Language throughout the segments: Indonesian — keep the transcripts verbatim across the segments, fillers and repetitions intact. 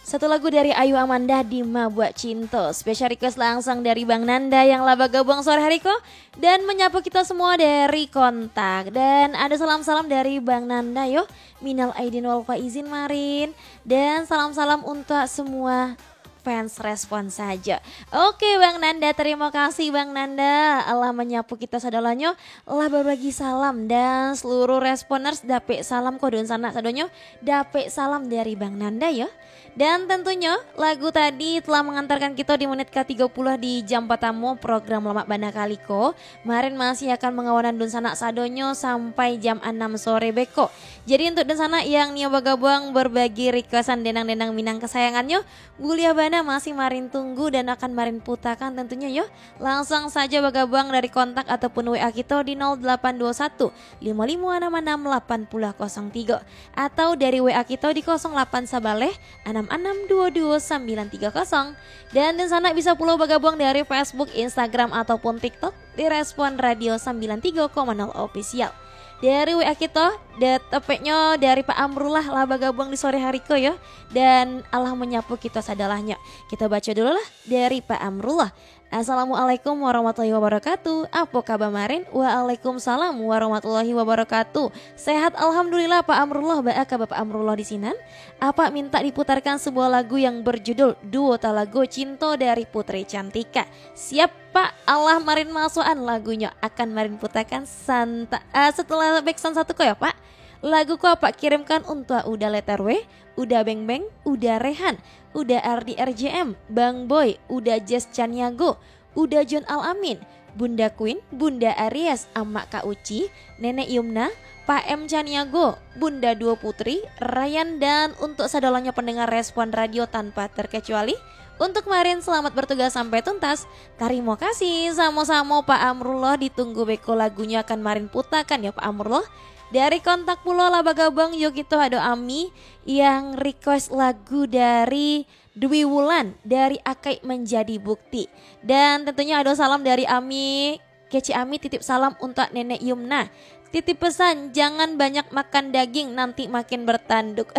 Satu lagu dari Ayu Amanda di Buat Cinta. Special request langsung dari Bang Nanda yang laba gabung sore hari ko. Dan menyapa kita semua dari kontak. Dan ada salam-salam dari Bang Nanda yo. Minal aidin wal faizin marin. Dan salam-salam untuk semua fans respon saja. Oke Bang Nanda, terima kasih Bang Nanda. Allah menyapu kita sadalanya. Allah berbagi salam dan seluruh responers dapet salam kodon sana sadonyo. Dapet salam dari Bang Nanda ya. Dan tentunya lagu tadi telah mengantarkan kita di menit ke tiga puluh di jam pertama program Lemak Banda Kaliko. Kemarin masih akan mengawanan dun sana sadonyo sampai jam enam sore beko. Jadi untuk dun sana yang nyoba gabung berbagi requestan denang-denang minang kesayangannya, Gulia Banda masih marin tunggu dan akan marin putakan tentunya yo. Langsung saja bergabung dari kontak ataupun W A kita di nol delapan dua satu lima lima enam enam delapan nol nol tiga atau dari W A kita di nol delapan sabaleh enam enam dua dua sembilan tiga nol. Dan di sana bisa pula bergabung dari Facebook, Instagram ataupun TikTok di Respon Radio sembilan tiga koma nol Official. Dari W A kita, tepeknya dari Pak Amrullah lah bergabung di sore hari ko ya. Dan Allah menyapu kita sadalahnya. Kita baca dulu lah dari Pak Amrullah. Assalamualaikum warahmatullahi wabarakatuh. Apa kabar marin? Waalaikumsalam warahmatullahi wabarakatuh. Sehat alhamdulillah Pak Amrullah. Baik kabar Pak Amrullah di sini. Apa minta diputarkan sebuah lagu yang berjudul Duo Talago Cinta dari Putri Cantika. Siap Pak, Allah marin masukan lagunya akan marin putarkan santa, uh, setelah backsound satu ko ya Pak. Lagu ko Pak kirimkan untuk udah letter W, udah Beng Beng, udah Rehan, udah R D R J M, Bang Boy, udah Jess Caniago, udah John Al-Amin, Bunda Queen, Bunda Aries, Amak Kak Uci, Nenek Yumna, Pak M Caniago, Bunda Dua Putri, Ryan dan untuk sadalanya pendengar Respon Radio tanpa terkecuali. Untuk kemarin selamat bertugas sampai tuntas. Terima kasih sama-sama Pak Amrullah, ditunggu beko lagunya akan marin putakan ya Pak Amrullah. Dari kontak pulau laba gabung yuk kita ada Ami yang request lagu dari Dwi Wulan dari Akai Menjadi Bukti. Dan tentunya ada salam dari Ami, Keci Ami titip salam untuk Nenek Yumna. Titip pesan jangan banyak makan daging nanti makin bertanduk.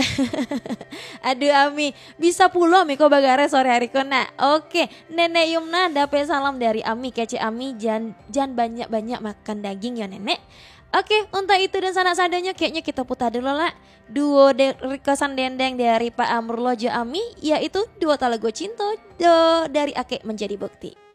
Aduh Ami, bisa pulau Miko Bagare sore hari kona. Oke, Nenek Yumna dapet salam dari Ami, Kece Ami jangan, jangan banyak-banyak makan daging ya Nenek. Oke, untuk itu dan sana sadanya kayaknya kita putar dulu lah duo de- requestan dendeng dari Pak Amrullah Jo Ami, yaitu Duo Talago Cinta do dari Akek Menjadi Bukti.